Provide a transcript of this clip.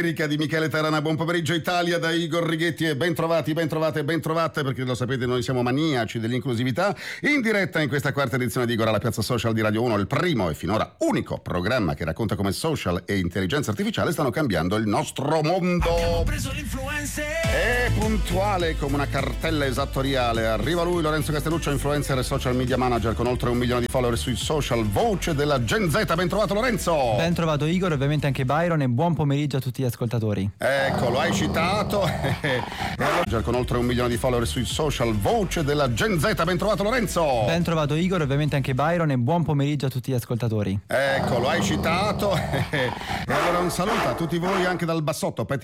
Di Michele Terana, buon pomeriggio Italia da Igor Righetti e ben trovati, ben trovate e ben trovate, perché lo sapete noi siamo maniaci dell'inclusività, in diretta in questa quarta edizione di Igor alla Piazza Social di Radio 1, il primo e finora unico programma che racconta come social e intelligenza artificiale stanno cambiando il nostro mondo. Abbiamo preso l'influencer! È puntuale come una cartella esattoriale, arriva lui, Lorenzo Castelluccio, influencer e social media manager con oltre 1 milione di follower sui social, voce della Gen Z, ben trovato Lorenzo! Ben trovato Igor, ovviamente anche Byron, e buon pomeriggio a tutti gli ascoltatori. Eccolo, hai citato. E allora, con oltre 1 milione di follower sui social, voce della Gen Z, ben trovato Lorenzo. Ben trovato Igor, ovviamente anche Byron, e buon pomeriggio a tutti gli ascoltatori. Eccolo, hai citato. E allora un saluto a tutti voi anche dal bassotto.